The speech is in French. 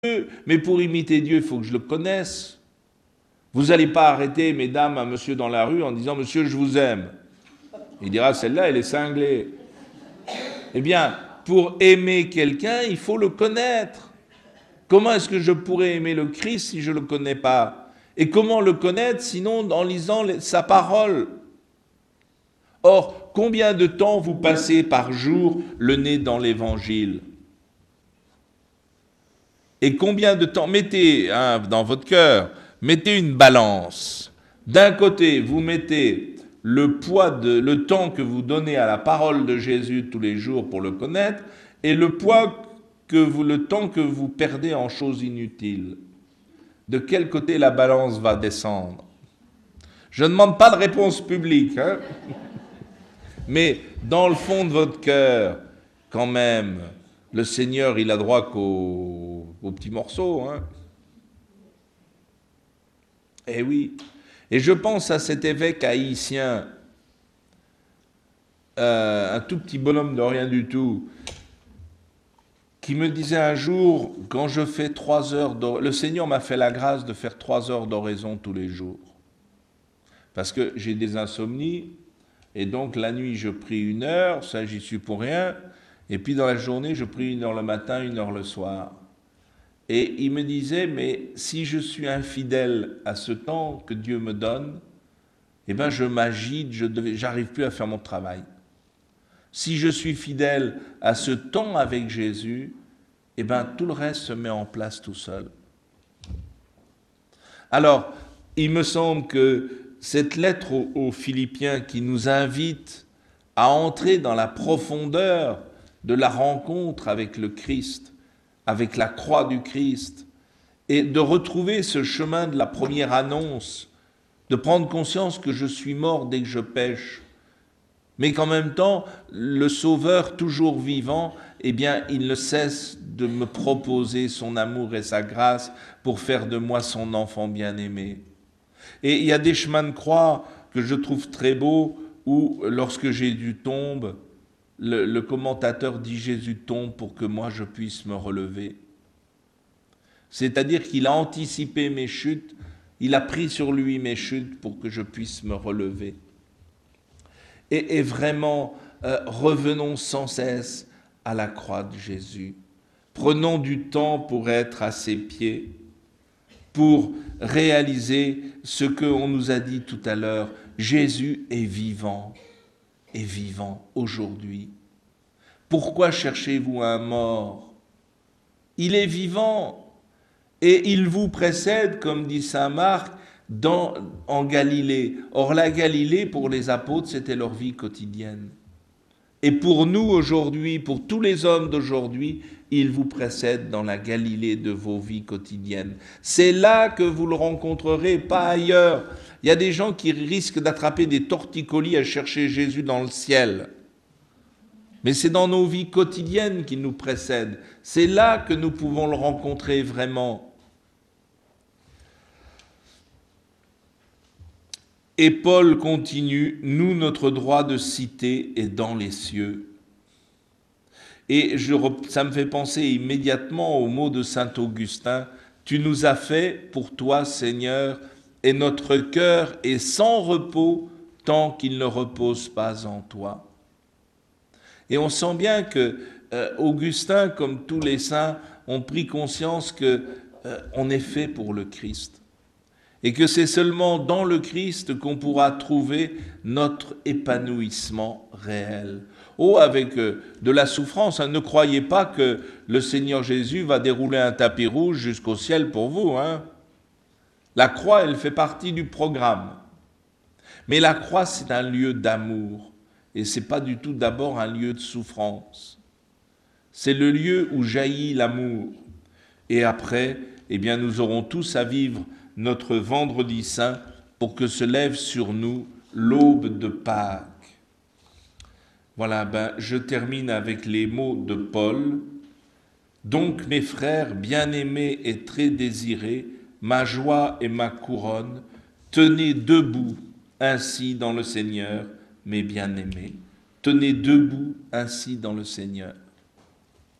Dieu, mais pour imiter Dieu, il faut que je le connaisse. Vous n'allez pas arrêter, mesdames, un monsieur dans la rue en disant « Monsieur, je vous aime ». Il dira « Celle-là, elle est cinglée ». Eh bien, pour aimer quelqu'un, il faut le connaître. Comment est-ce que je pourrais aimer le Christ si je ne le connais pas? Et comment le connaître sinon en lisant sa parole? Or, combien de temps vous passez par jour le nez dans l'Évangile? Et combien de temps, mettez dans votre cœur, mettez une balance. D'un côté, vous mettez le temps que vous donnez à la parole de Jésus tous les jours pour le connaître, et le temps que vous perdez en choses inutiles. De quel côté la balance va descendre? Je ne demande pas de réponse publique, hein? Mais dans le fond de votre cœur, quand même, le Seigneur, il a droit qu'aux petits morceaux, hein? Eh oui. Et je pense à cet évêque haïtien, un tout petit bonhomme de rien du tout, qui me disait un jour, quand je fais 3 heures d'oraison, le Seigneur m'a fait la grâce de faire 3 heures d'oraison tous les jours. Parce que j'ai des insomnies, et donc la nuit je prie 1 heure, ça j'y suis pour rien, et puis dans la journée je prie 1 heure le matin, 1 heure le soir. Et il me disait, mais si je suis infidèle à ce temps que Dieu me donne, eh bien je m'agite, j'arrive plus à faire mon travail. Si je suis fidèle à ce temps avec Jésus, eh bien tout le reste se met en place tout seul. Alors, il me semble que cette lettre aux Philippiens qui nous invite à entrer dans la profondeur de la rencontre avec le Christ, avec la croix du Christ, et de retrouver ce chemin de la première annonce, de prendre conscience que je suis mort dès que je pêche, mais qu'en même temps, le Sauveur toujours vivant, eh bien, il ne cesse de me proposer son amour et sa grâce pour faire de moi son enfant bien-aimé. Et il y a des chemins de croix que je trouve très beaux où, lorsque Jésus tombe, le commentateur dit « Jésus tombe pour que moi je puisse me relever ». C'est-à-dire qu'il a anticipé mes chutes, il a pris sur lui mes chutes pour que je puisse me relever. Et vraiment, revenons sans cesse à la croix de Jésus. Prenons du temps pour être à ses pieds, pour réaliser ce qu'on nous a dit tout à l'heure. Jésus est vivant aujourd'hui. Pourquoi cherchez-vous un mort? Il est vivant et il vous précède, comme dit saint Marc, en Galilée. Or la Galilée, pour les apôtres, c'était leur vie quotidienne. Et pour nous aujourd'hui, pour tous les hommes d'aujourd'hui, il vous précède dans la Galilée de vos vies quotidiennes. C'est là que vous le rencontrerez, pas ailleurs. Il y a des gens qui risquent d'attraper des torticolis à chercher Jésus dans le ciel. Mais c'est dans nos vies quotidiennes qu'il nous précède. C'est là que nous pouvons le rencontrer vraiment. Et Paul continue, nous, notre droit de cité est dans les cieux. Et ça me fait penser immédiatement au mot de saint Augustin, tu nous as fait pour toi, Seigneur, et notre cœur est sans repos tant qu'il ne repose pas en toi. Et on sent bien que Augustin, comme tous les saints, ont pris conscience qu'on est fait pour le Christ. Et que c'est seulement dans le Christ qu'on pourra trouver notre épanouissement réel. Oh, avec de la souffrance, hein, ne croyez pas que le Seigneur Jésus va dérouler un tapis rouge jusqu'au ciel pour vous, hein. La croix, elle fait partie du programme. Mais la croix, c'est un lieu d'amour. Et ce n'est pas du tout d'abord un lieu de souffrance. C'est le lieu où jaillit l'amour. Et après, eh bien, nous aurons tous à vivre notre vendredi saint pour que se lève sur nous l'aube de Pâques. Voilà, je termine avec les mots de Paul. Donc, mes frères bien-aimés et très désirés, ma joie et ma couronne, tenez debout ainsi dans le Seigneur, mes bien-aimés. Tenez debout ainsi dans le Seigneur.